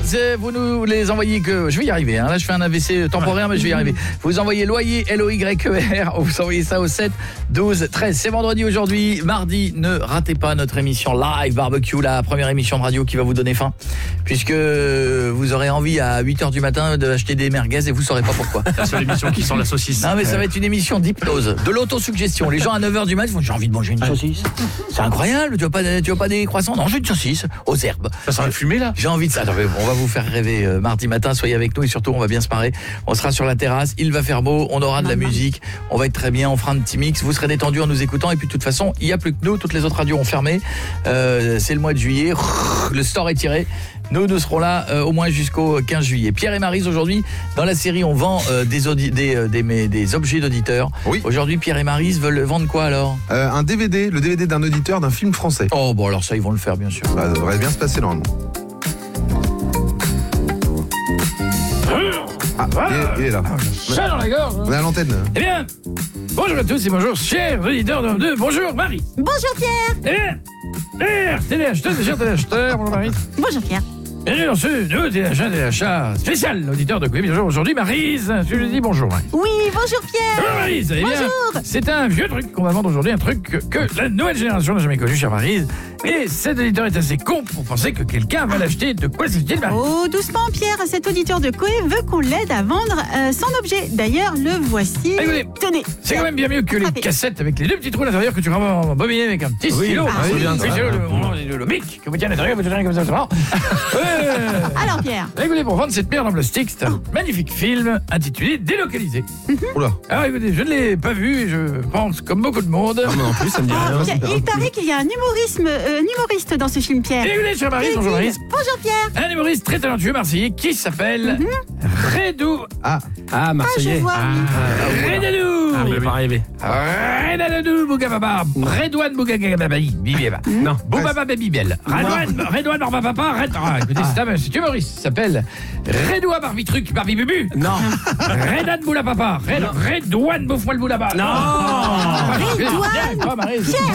vous nous les envoyez que... Je vais y arriver, hein. Là je fais un AVC temporaire, mais je vais y arriver. Vous envoyez loyer, L-O-Y-E-R, vous envoyez ça au 7 12 13. C'est vendredi aujourd'hui, mardi, ne ratez pas notre émission Live Barbecue, la première émission de radio qui va vous donner faim, puisque vous aurez envie à 8h du matin d'acheter des merguez et vous saurez pas pourquoi. La seule émission qui sent la saucisse. Non mais ça va être une émission d'hypnose, de l'autosuggestion. Les gens à 9h du matin font, j'ai envie de manger une saucisse. C'est incroyable, tu veux pas des croissants? Non, j'ai une saucisse aux herbes. Ça sent la fumée là. J'ai envie de ça. Attends, on va vous faire rêver mardi matin, soyez avec nous et surtout on va bien se marrer. On sera sur la terrasse, il va faire beau, on aura de la musique, on va être très bien, on fera un petit mix, vous serez détendus en nous écoutant et puis de toute façon, il n'y a plus que nous, toutes les autres radios ont fermé. C'est le mois de juillet, le store est tiré. Nous serons là au moins jusqu'au 15 juillet. Pierre et Maryse, aujourd'hui, dans la série, on vend des objets d'auditeurs. Oui. Aujourd'hui, Pierre et Maryse veulent vendre quoi alors? Un DVD, le DVD d'un auditeur d'un film français. Oh, bon alors ça, ils vont le faire, bien sûr. Ça devrait bien se passer normalement. Ah, il est là. Ça dans la gorge. On est à l'antenne. Eh bien, bonjour à tous et bonjour, chers auditeurs de Bonjour Marie. Bonjour Pierre. Eh bien, chers téléacheteurs, bonjour Marie. Bonjour Pierre. Bienvenue dans ce nouveau téléachat spécial, auditeur de Quiz. Bonjour, aujourd'hui Maryse, je lui dis bonjour Marie. Oui, bonjour Pierre. Bonjour Maryse. Eh bien, bonjour. c'est un vieux truc qu'on va vendre aujourd'hui, un truc que la nouvelle génération n'a jamais connu, chère Maryse. Et cet auditeur est assez con pour penser que quelqu'un va l'acheter. De quoi s'agit-il, Maryse? Oh, doucement Pierre, cet auditeur de Coé veut qu'on l'aide à vendre son objet. D'ailleurs, le voici. Écoutez, tenez. c'est quand même bien mieux que les cassettes avec les deux petits trous à l'intérieur que tu vas embobiner avec un petit stylo. Le bic que vous tenez à l'intérieur, vous tenez comme ça. Alors Pierre. Écoutez, pour vendre cette merde en plastique, c'est un magnifique film intitulé Délocalisé. Oula. Alors écoutez, je ne l'ai pas vu, je pense comme beaucoup de monde. Ah, mais en plus, ça me dit rien. Il paraît qu'il y a un humoriste dans ce film Pierre. Écoutez, cher Maryse, bonjour Maryse. Bonjour Pierre. Un humoriste très talentueux marseillais qui s'appelle Redou. Ah, Marseillais. je vois. Redou. Ah, mais pas rêvé. Redou Bougababa. Redouane Bougababa. Non. Boubaba Babybel. Redouane Barbapapa. Écoutez, c'est humoriste. Il s'appelle Redoua Barbitruc Barbibubu. Non. Redan Boulapapa. Redouane Bouffe-moi le Boulaba. Non. Redouane. Pierre,